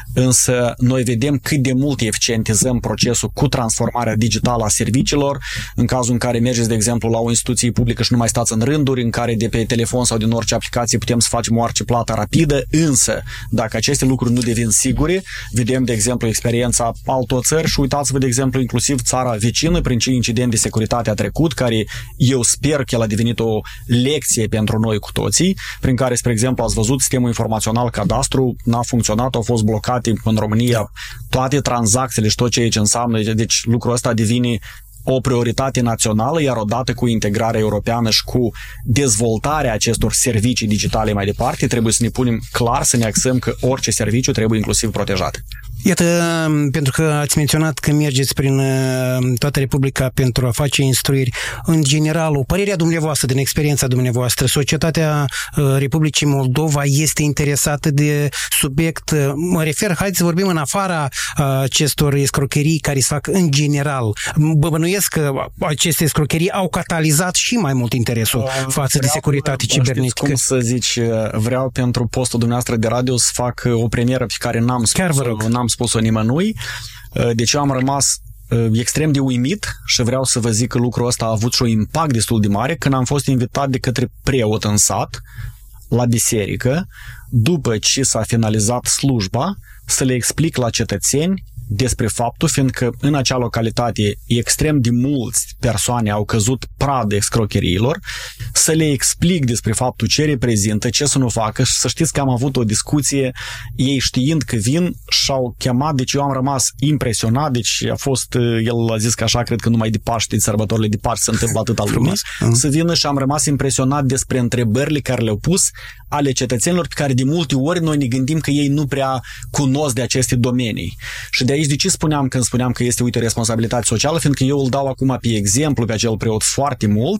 însă noi vedem cât de mult eficientizăm procesul cu transformarea digitală a serviciilor, în cazul în care mergeți, de exemplu, la o instituție publică și nu mai stați în rânduri, în care de pe telefon sau din orice aplicație putem să facem orice plată rapidă, însă dacă aceste lucruri nu devin sigure, vedem, de exemplu, experiența altor țări și uitați-vă, de exemplu, inclusiv țara vecină, prin ce incident de securitate a trecut, care eu sper că el a devenit o lecție pentru noi cu toții, prin care, spre exemplu, ați văzut sistemul informațional cadastru, n-a funcționat, au fost blocate în România toate tranzacțiile și tot ce înseamnă, deci lucrul ăsta devine o prioritate națională, iar odată cu integrarea europeană și cu dezvoltarea acestor servicii digitale mai departe, trebuie să ne punem clar, să ne axăm că orice serviciu trebuie inclusiv protejat. Iată, pentru că ați menționat că mergeți prin toată Republica pentru a face instruiri, în general, o părerea dumneavoastră, din experiența dumneavoastră, societatea Republicii Moldova este interesată de subiect, mă refer, haideți să vorbim în afara acestor escrocherii care se fac în general. Bănuiesc că aceste escrocherii au catalizat și mai mult interesul față de securitate cibernetică. Cum să zici, vreau pentru postul dumneavoastră de radio să fac o premieră pe care n-am spus-o nimănui. Deci eu am rămas extrem de uimit și vreau să vă zic că lucrul ăsta a avut și un impact destul de mare când am fost invitat de către preot în sat la biserică, după ce s-a finalizat slujba, să le explic la cetățeni despre faptul, fiindcă în acea localitate extrem de mulți persoane au căzut pradă escrocheriilor, să le explic despre faptul ce reprezintă, ce să nu facă și să știți că am avut o discuție, ei știind că vin și-au chemat, deci eu am rămas impresionat, deci a fost, el a zis că așa cred că numai de Paște, de sărbătorile de Paște se întâmplă atâta lume, să vină și am rămas impresionat despre întrebările care le-au pus ale cetățenilor pe care de multe ori noi ne gândim că ei nu prea cunosc de aceste domenii. Și de aici de ce spuneam când spuneam că este, uite, responsabilitate socială, fiindcă eu îl dau acum pe exemplu pe acel preot foarte mult.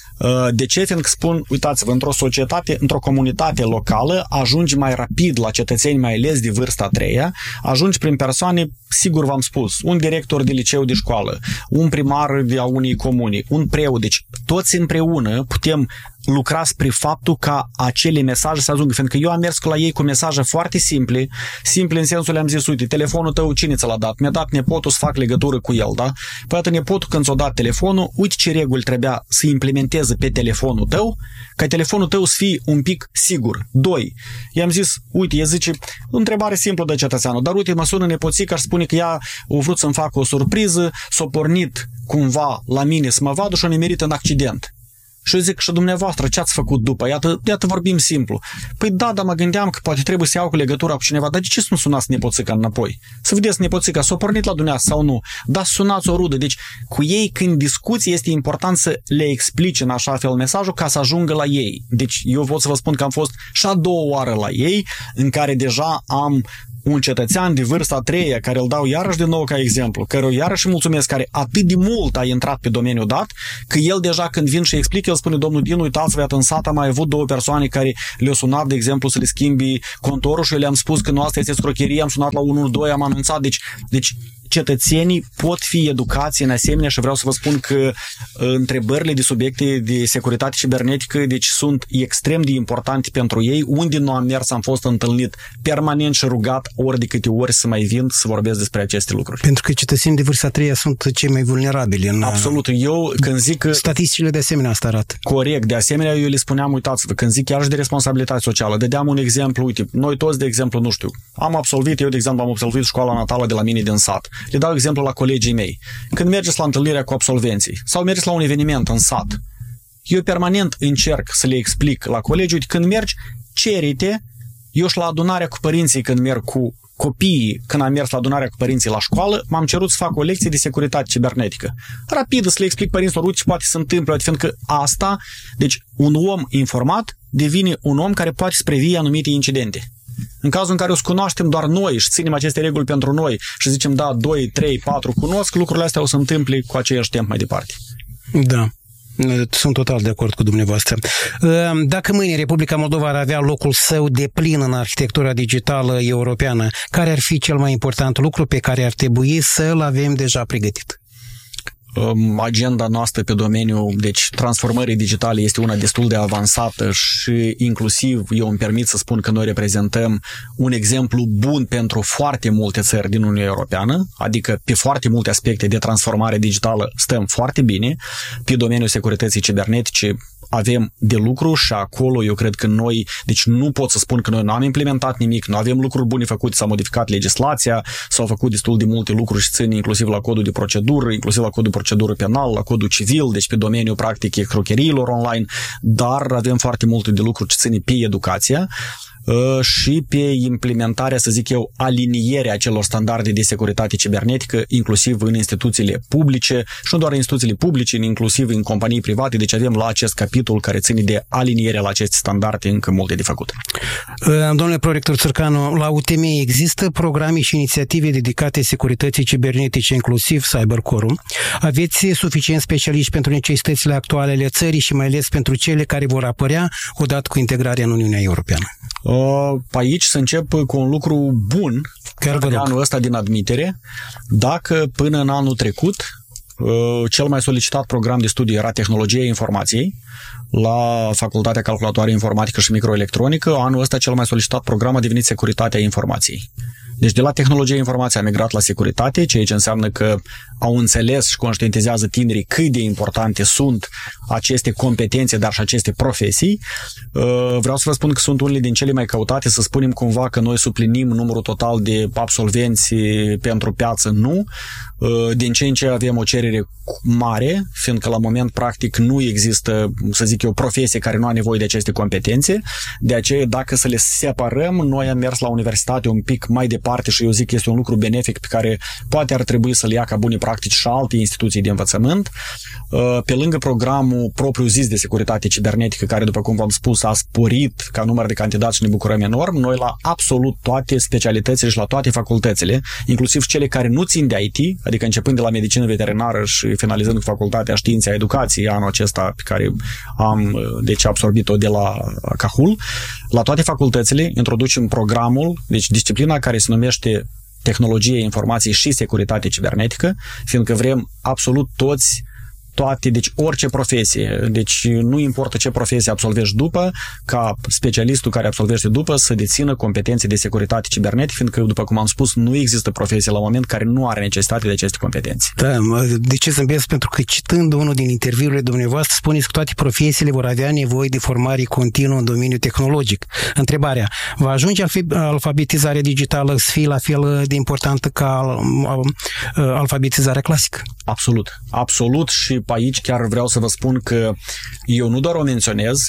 De ce? Fiindcă spun, uitați-vă, într-o societate, într-o comunitate locală, ajungi mai rapid la cetățeni, mai ales de vârsta a treia, ajungi prin persoane, sigur v-am spus, un director de liceu de școală, un primar de a unei comuni, un preot, deci toți împreună putem lucra spre faptul ca acele mesaje să ajungă, fiindcă eu am mers la ei cu mesaje foarte simple în sensul le-am zis, uite, telefonul tău cine ți l-a dat? Mi-a dat nepotul să fac legătură cu el, da? Păi atât nepotul când ți-a dat telefonul, uite ce reguli trebuia să implementeze pe telefonul tău, ca telefonul tău să fie un pic sigur. 2. I-am zis, uite, el zice, întrebare simplă de cetățeanul, dar uite, mă sună nepoțica și spune că ea a vrut să-mi facă o surpriză, s-a pornit cumva la mine să mă vadă și a nimerit în accident. Și eu zic, și dumneavoastră, ce ați făcut după? Iată vorbim simplu. Păi da, dar mă gândeam că poate trebuie să iau cu legătura cu cineva, dar de ce să nu sunați nepoțica înapoi? Să vedeți nepoțica, s-a pornit la dumneavoastră sau nu? Da, sunați o rudă. Deci, cu ei, când discuți, este important să le explici în așa fel mesajul ca să ajungă la ei. Deci, eu pot să vă spun că am fost și a doua oară la ei, în care deja am un cetățean de vârsta a treia, care îl dau iarăși de nou ca exemplu, care iarăși mulțumesc, care atât de mult a intrat pe domeniul dat, că el deja când vin și explică, el spune, domnul Dinu, uitați-vă, iată, în sat am mai avut 2 persoane care le-au sunat, de exemplu, să le schimbi contorul și eu le-am spus că nu asta este scrocherie, am sunat la 112, am anunțat, deci cetățenii pot fi educați în asemenea și vreau să vă spun că întrebările de subiecte de securitate cibernetică deci sunt extrem de importante pentru ei. Unde nu am mers, am fost întâlnit permanent și rugat ori de câte ori să mai vin să vorbesc despre aceste lucruri. Pentru că cetățenii de vârsta a treia sunt cei mai vulnerabili. Absolut. Eu când zic că... Statisticile de asemenea asta arată. Corect. De asemenea, eu le spuneam, uitați-vă, când zic chiar și de responsabilitate socială, dădeam un exemplu, uite, noi toți, de exemplu, nu știu, eu, de exemplu, am absolvit școala natală de la mine din sat. Le dau exemplu la colegii mei. Când mergeți la întâlnirea cu absolvenții sau mergeți la un eveniment în sat, eu permanent încerc să le explic la colegi, uite, când mergi, cere-te, eu și la adunarea cu părinții când merg cu copiii, când am mers la adunarea cu părinții la școală, m-am cerut să fac o lecție de securitate cibernetică. Rapid să le explic părinților, uite ce poate se întâmplă, fiindcă asta, deci un om informat devine un om care poate să previe anumite incidente. În cazul în care o să cunoaștem doar noi și ținem aceste reguli pentru noi și zicem, da, 2, 3, 4 cunosc, lucrurile astea o să întâmple cu aceeași timp mai departe. Da. Sunt total de acord cu dumneavoastră. Dacă mâine Republica Moldova ar avea locul său deplin în arhitectura digitală europeană, care ar fi cel mai important lucru pe care ar trebui să-l avem deja pregătit? Agenda noastră pe domeniul, deci transformării digitale este una destul de avansată și inclusiv eu îmi permit să spun că noi reprezentăm un exemplu bun pentru foarte multe țări din Uniunea Europeană, adică pe foarte multe aspecte de transformare digitală stăm foarte bine, pe domeniul securității cibernetice avem de lucru și acolo eu cred că noi, deci nu pot să spun că noi nu am implementat nimic, nu avem lucruri bune făcute, s-a modificat legislația, s-au făcut destul de multe lucruri și țin inclusiv la codul de procedură, inclusiv la codul de procedură penal, la codul civil, deci pe domeniul practic escrocheriilor online, dar avem foarte multe de lucruri ce ține pe educația și pe implementarea, să zic eu, alinierea acelor standarde de securitate cibernetică, inclusiv în instituțiile publice și nu doar în instituțiile publice, inclusiv în companii private, deci avem la acest capitol care ține de alinierea la aceste standarde încă multe de făcut. Domnule prorector Țărcanu, la UTM există programe și inițiative dedicate securității cibernetice, inclusiv Cybercore-ul. Aveți suficient specialiști pentru necesitățile actuale ale țării și mai ales pentru cele care vor apărea odată cu integrarea în Uniunea Europeană? Aici să încep cu un lucru bun de anul ăsta din admitere. Dacă până în anul trecut cel mai solicitat program de studiu era tehnologia informației la Facultatea Calculatoare Informatică și Microelectronică, anul ăsta cel mai solicitat program a devenit securitatea informației. Deci de la tehnologia informației a migrat la securitate, ceea ce înseamnă că au înțeles și conștientizează tinerii cât de importante sunt aceste competențe, dar și aceste profesii. Vreau să vă spun că sunt unele din cele mai căutate, să spunem cumva că noi suplinim numărul total de absolvenți pentru piață, nu. Din ce în ce avem o cerere mare, fiindcă la moment practic nu există, să zic eu, profesie care nu a nevoie de aceste competențe. De aceea, dacă să le separăm, noi am mers la universitate un pic mai departe și eu zic că este un lucru benefic pe care poate ar trebui să-l ia ca bune practici și alte instituții de învățământ. Pe lângă programul propriu-zis de securitate cibernetică, care, după cum v-am spus, a sporit ca număr de candidați și ne bucurăm enorm, noi la absolut toate specialitățile și la toate facultățile, inclusiv cele care nu țin de IT, adică începând de la medicină veterinară și finalizând cu facultatea științe a educației anul acesta pe care am absorbit-o de la CAHUL, la toate facultățile introducem programul, deci disciplina care se numește tehnologie informației și securitate cibernetică, fiindcă vrem absolut toți toate, deci orice profesie, deci nu importă ce profesie absolvești după, ca specialistul care absolvește după să dețină competențe de securitate cibernetică, fiindcă, după cum am spus, nu există profesie la moment care nu are necesitate de aceste competențe. Da, de ce zâmbesc? Pentru că citând unul din interviurile dumneavoastră, spuneți că toate profesiile vor avea nevoie de formare continuă în domeniul tehnologic. Întrebarea, va ajunge alfabetizarea digitală să fie la fel de importantă ca alfabetizarea clasică? Absolut și pe aici chiar vreau să vă spun că eu nu doar o menționez,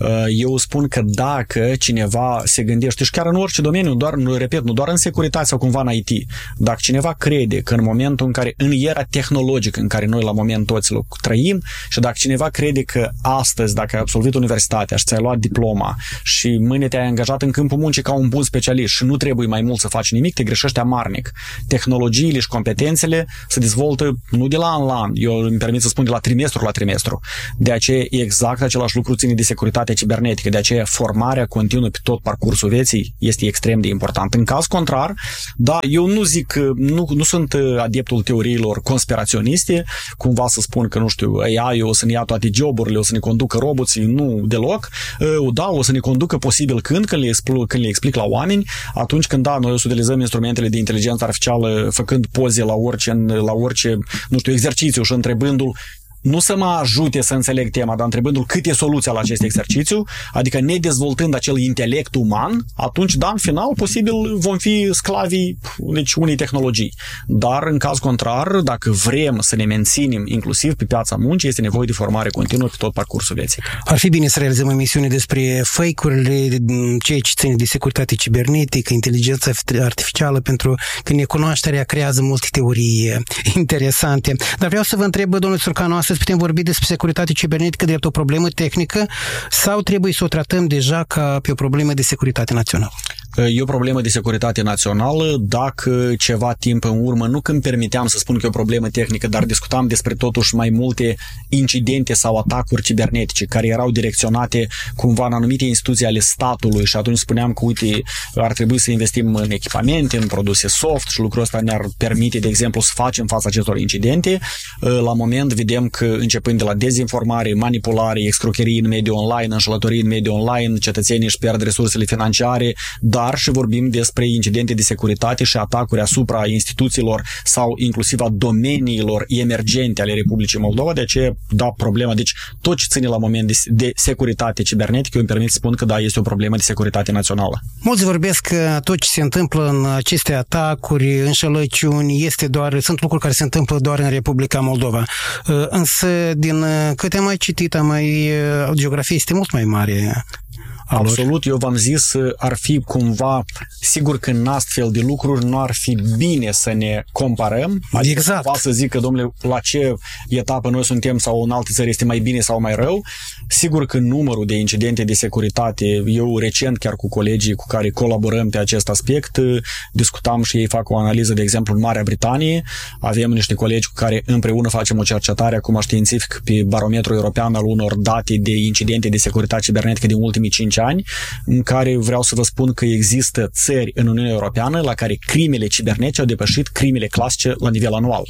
eu spun că dacă cineva se gândește, și chiar în orice domeniu, nu doar în securitate sau cumva în IT, dacă cineva crede că în momentul în care, în era tehnologică în care noi la moment toți trăim, și dacă cineva crede că astăzi, dacă ai absolvit universitatea și ți-ai luat diploma și mâine te-ai angajat în câmpul muncii ca un bun specialist și nu trebuie mai mult să faci nimic, te greșești amarnic. Tehnologiile și competențele se dezvoltă nu de la an la an, eu îmi permit să spun de la trimestru la trimestru. De aceea exact același lucru ține de securitatea cibernetică, de aceea formarea continuă pe tot parcursul vieții este extrem de important. În caz contrar, da, eu nu zic, nu sunt adeptul teoriilor conspiraționiste, cumva să spun că, nu știu, AI o să ne ia toate joburile, o să ne conducă roboții, nu deloc, da, o să ne conducă posibil când le explic la oameni, atunci când, da, noi o să utilizăm instrumentele de inteligență artificială făcând poze la orice, nu știu, exercițiu și întrebându-l nu să mă ajute să înțeleg tema, dar întrebându-l cât e soluția la acest exercițiu, adică ne dezvoltând acel intelect uman, atunci, da, în final, posibil vom fi sclavii unei tehnologii. Dar, în caz contrar, dacă vrem să ne menținem inclusiv pe piața muncii, este nevoie de formare continuă pe tot parcursul vieții. Ar fi bine să realizăm o emisiune despre fake-urile, ceea ce ține de securitate cibernetică, inteligența artificială, pentru că necunoașterea creează multe teorii interesante. Dar vreau să vă întreb, domnul Țurcanu, astăzi putem vorbi despre securitate cibernetică drept o problemă tehnică sau trebuie să o tratăm deja ca pe o problemă de securitate națională? E o problemă de securitate națională. Dacă ceva timp în urmă, nu când permiteam să spun că e o problemă tehnică, dar discutam despre totuși mai multe incidente sau atacuri cibernetice care erau direcționate cumva în anumite instituții ale statului și atunci spuneam că, uite, ar trebui să investim în echipamente, în produse soft și lucrul ăsta ne-ar permite, de exemplu, să facem față acestor incidente. La moment vedem că începând de la dezinformare, manipulare, excrocherii în mediul online, înșelătorii în mediul online, cetățenii își pierd resursele financiare, dar și vorbim despre incidente de securitate și atacuri asupra instituțiilor sau inclusiv a domeniilor emergente ale Republicii Moldova, de aceea, da, problema. Deci, tot ce ține la moment de securitate cibernetică, eu îmi permit să spun că, da, este o problemă de securitate națională. Mulți vorbesc că tot ce se întâmplă în aceste atacuri, înșelăciuni, sunt lucruri care se întâmplă doar în Republica Moldova. Însă, din câte am mai citit, geografia este mult mai mare. Absolut, eu v-am zis, ar fi cumva, sigur că în astfel de lucruri nu ar fi bine să ne comparăm. Adică exact. Cumva să zic că, domnule, la ce etapă noi suntem sau în alte țări este mai bine sau mai rău. Sigur că numărul de incidente de securitate, eu recent chiar cu colegii cu care colaborăm pe acest aspect, discutam și ei fac o analiză, de exemplu, în Marea Britanie. Avem niște colegi cu care împreună facem o cercetare acum științific pe barometrul european al unor date de incidente de securitate cibernetică din ultimii 5 ani, în care vreau să vă spun că există țări în Uniunea Europeană la care crimele cibernetice au depășit crimele clasice la nivel anual.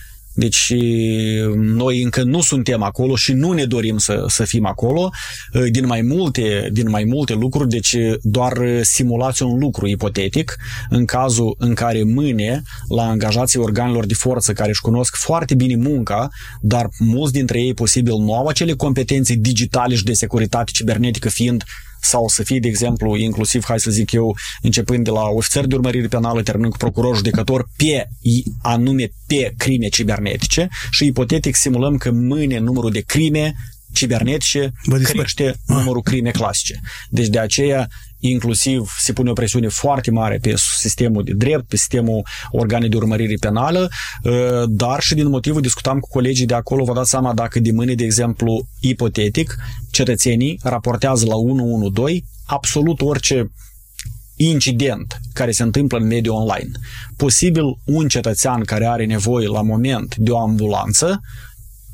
Deci noi încă nu suntem acolo și nu ne dorim să fim acolo din mai multe lucruri, deci doar simulați un lucru ipotetic în cazul în care mâine la angajații organelor de forță care își cunosc foarte bine munca, dar mulți dintre ei posibil nu au acele competențe digitale și de securitate cibernetică fiind sau să fie, de exemplu, inclusiv, hai să zic eu, începând de la ofițeri de urmărire penală, terminând cu procuror judecător, pe crime cibernetice și ipotetic simulăm că mâine numărul de crime cibernetice crește numărul crime clasice. Deci de aceea inclusiv se pune o presiune foarte mare pe sistemul de drept, pe sistemul organe de urmărire penală, dar și din motivul discutam cu colegii de acolo, vă dați seama dacă de mâine, de exemplu, ipotetic, cetățenii raportează la 112 absolut orice incident care se întâmplă în mediul online. Posibil un cetățean care are nevoie la moment de o ambulanță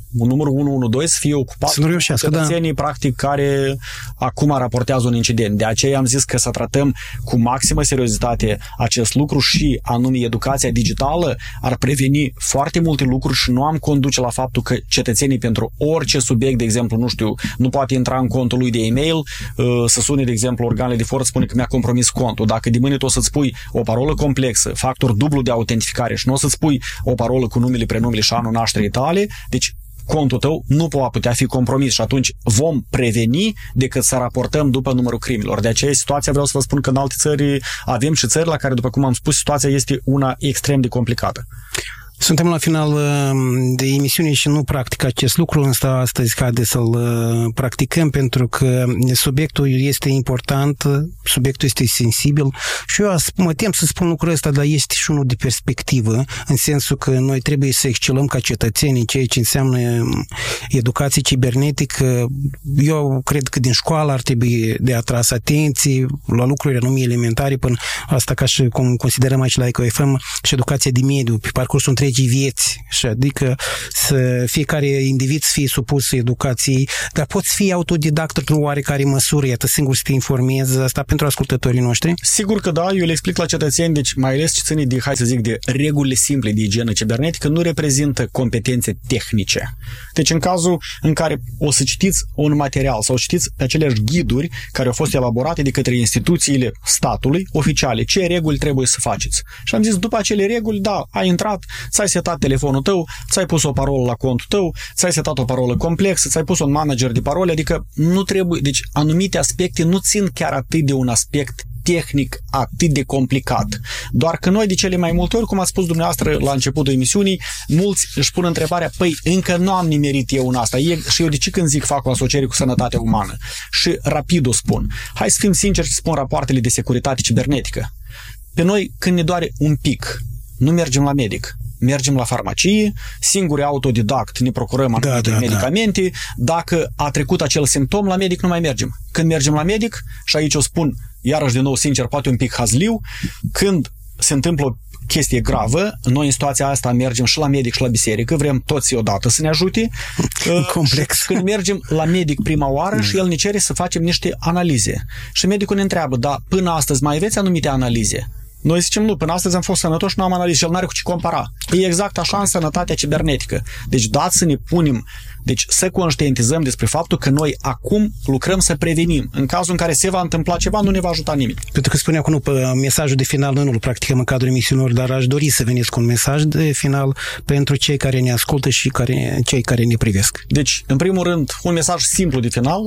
numărul 112 să fie ocupat cu cetățenii practic care acum raportează un incident. De aceea am zis că să tratăm cu maximă seriozitate acest lucru și anume educația digitală ar preveni foarte multe lucruri și nu am conduce la faptul că cetățenii pentru orice subiect, de exemplu, nu știu, nu poate intra în contul lui de e-mail, să sune, de exemplu, organele de forță, spune că mi-a compromis contul. Dacă de mâine tu o să-ți pui o parolă complexă, factor dublu de autentificare și nu o să-ți pui o parolă cu numele, prenumele și anul nașterii tale, deci contul tău nu va putea fi compromis și atunci vom preveni decât să raportăm după numărul crimelor. De aceea situația, vreau să vă spun că în alte țări avem și țări la care, după cum am spus, situația este una extrem de complicată. Suntem la final de emisiune și nu practic acest lucru, însă astăzi cade să-l practicăm pentru că subiectul este important, subiectul este sensibil și eu mă tem să spun lucrul ăsta, dar este și unul de perspectivă, în sensul că noi trebuie să excelăm ca cetățeni în ceea ce înseamnă educație cibernetică. Eu cred că din școală ar trebui de atras atenție la lucruri anume elementare, până asta ca și cum considerăm aici la EcoFM și educația de mediu pe parcursul întregii vieți, și adică să fiecare individ să fie supus educației, dar poți fi autodidact într-o oarecare măsură, iată, singur să te informezi, asta pentru ascultătorii noștri? Sigur că da, eu le explic la cetățeni, deci mai ales ce ține de, hai să zic, de regulile simple de igienă cibernetică, nu reprezintă competențe tehnice. Deci în cazul în care o să citiți un material sau citiți pe aceleași ghiduri care au fost elaborate de către instituțiile statului oficiale, ce reguli trebuie să faceți. Și am zis, după acele reguli, da, ai intrat, ți-ai setat telefonul tău, ți-ai pus o parolă la contul tău, ți-ai setat o parolă complexă, ți-ai pus un manager de parole, adică nu trebuie, deci anumite aspecte nu țin chiar atât de un aspect tehnic atât de complicat. Doar că noi de cele mai multe ori, cum ați spus dumneavoastră la începutul emisiunii, mulți își pun întrebarea, păi încă nu am nimerit eu în asta. Și eu de ce când zic fac o asociere cu sănătatea umană? Și rapid o spun. Hai să fim sinceri și spun rapoartele de securitate cibernetică. Pe noi când ne doare un pic, nu mergem la medic. Mergem la farmacie, singuri autodidact ne procurăm anumite medicamente, dacă a trecut acel simptom, la medic nu mai mergem. Când mergem la medic, și aici o spun, iarăși din nou sincer, poate un pic hazliu, când se întâmplă o chestie gravă, noi în situația asta mergem și la medic și la biserică, vrem toți odată să ne ajute. Complex. Când mergem la medic prima oară și el ne cere să facem niște analize. Și medicul ne întreabă, da, până astăzi mai aveți anumite analize? Noi zicem, nu, până astăzi am fost sănătoși și nu am analizat și el n-are cu ce compara. E exact așa în sănătatea cibernetică. Deci dați să ne punem, deci să conștientizăm despre faptul că noi acum lucrăm să prevenim. În cazul în care se va întâmpla ceva, nu ne va ajuta nimeni. Pentru că spuneam că nu, mesajul de final noi nu-l practicăm în cadrul emisiunilor, dar aș dori să veniți cu un mesaj de final pentru cei care ne ascultă și cei care ne privesc. Deci, în primul rând, un mesaj simplu de final,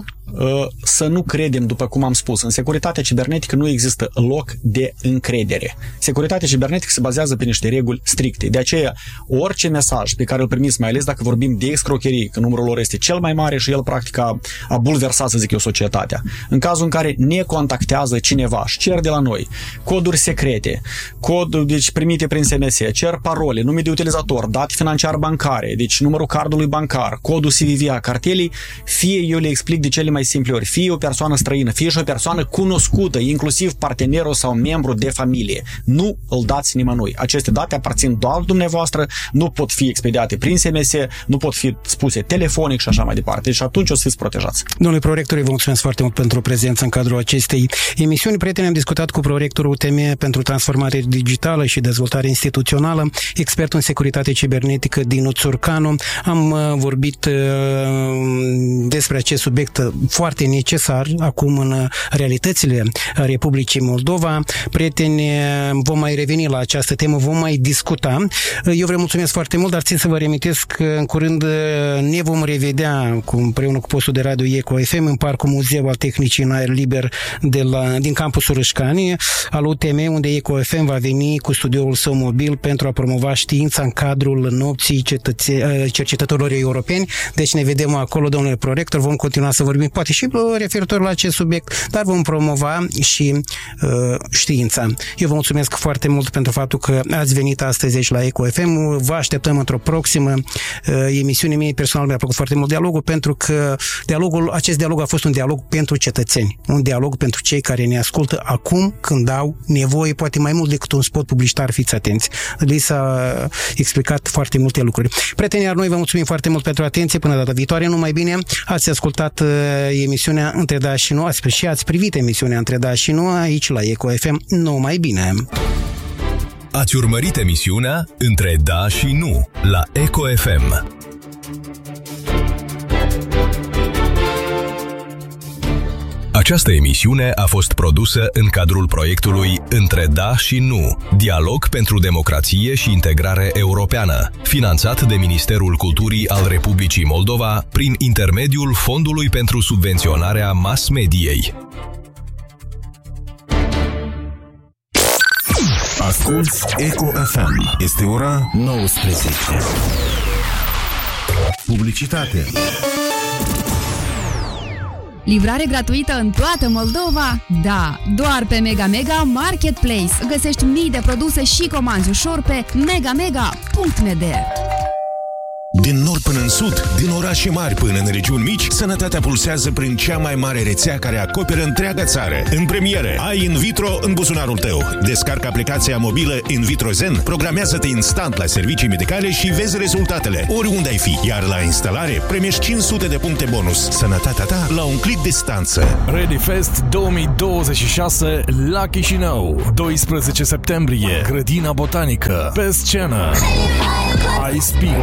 să nu credem, după cum am spus, în securitatea cibernetică nu există loc de încredere. Securitatea cibernetică se bazează pe niște reguli stricte. De aceea, orice mesaj pe care îl primiți, mai ales dacă vorbim de escrocherii, că numărul lor este cel mai mare și el practic a bulversat, să zic eu, societatea. În cazul în care ne contactează cineva și cer de la noi coduri secrete, deci primite prin SMS, cer parole, nume de utilizator, date financiar bancare, deci numărul cardului bancar, codul CVV a cartelei, fie eu le explic de cele mai simple ori, fie o persoană străină, fie și o persoană cunoscută, inclusiv partenerul sau membru de familie. Nu îl dați nimănui. Aceste date aparțin doar dumneavoastră, nu pot fi expediate prin SMS, nu pot fi spuse telefonic și așa mai departe. Deci atunci o să fiți protejați. Domnule prorector, vă mulțumesc foarte mult pentru prezența în cadrul acestei emisiuni. Prieteni, am discutat cu prorectorul UTM pentru transformare digitală și dezvoltare instituțională, expert în securitate cibernetică Dinu Țurcanu. Am vorbit despre acest subiect foarte necesar acum în realitățile Republicii Moldova. Prieteni, vom mai reveni la această temă, vom mai discuta. Eu vă mulțumesc foarte mult, dar țin să vă reamintesc că în curând ne vom revedea împreună cu postul de radio EcoFM în Parcul Muzeu al Tehnicii în Aer Liber din campusul Râșcani al UTM, unde EcoFM va veni cu studioul său mobil pentru a promova știința în cadrul nopții cercetătorilor europeni. Deci ne vedem acolo, domnule prorector, vom continua să vorbim, poate și referitor la acest subiect, dar vom promova și știința. Eu vă mulțumesc foarte mult pentru faptul că ați venit astăzi aici la Eco FM. Vă așteptăm într-o proximă emisiune. Mie personal mi-a plăcut foarte mult dialogul, pentru că acest dialog a fost un dialog pentru cetățeni, un dialog pentru cei care ne ascultă acum, când au nevoie, poate mai mult decât un spot publicitar, fiți atenți. Li s-a explicat foarte multe lucruri. Prietenii, noi vă mulțumim foarte mult pentru atenție. Până data viitoare, numai bine. Ați ascultat emisiunea Între Da și Nu, ați privit emisiunea Între Da și Nu aici la Eco FM. Numai bine! Ați urmărit emisiunea Între Da și Nu la Eco FM. Această emisiune a fost produsă în cadrul proiectului Între Da și Nu, dialog pentru democrație și integrare europeană, finanțat de Ministerul Culturii al Republicii Moldova prin intermediul Fondului pentru subvenționarea mass-mediei. Asculți Eco FM. Este ora 19. Publicitate. Livrare gratuită în toată Moldova? Da, doar pe Mega Mega Marketplace. Găsești mii de produse și comanzi ușor pe megamega.md. Din nord până în sud, din orașe mari până în regiuni mici, sănătatea pulsează prin cea mai mare rețea care acoperă întreaga țară. În premieră, ai In Vitro în buzunarul tău. Descarcă aplicația mobilă In Vitro Zen, programează-te instant la servicii medicale și vezi rezultatele, oriunde ai fi. Iar la instalare, primești 500 de puncte bonus. Sănătatea ta la un click distanță. ReadyFest 2026 la Chișinău. 12 septembrie, Grădina Botanică. Pe scenă I Speak,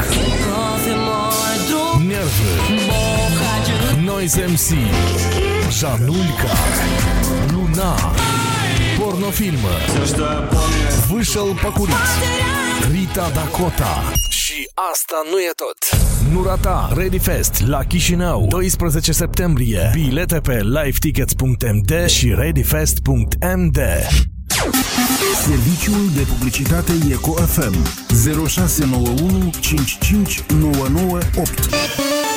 Nerve, Noise MC, Janulca, Luna, Pornofilmă, Vâșăl Păcurit, Rita Dakota. Și asta nu e tot. Nu rata ReadyFest la Chișinău, 12 septembrie. Bilete pe livetickets.md și readyfest.md. Serviciul de publicitate Eco FM 0691 55 998.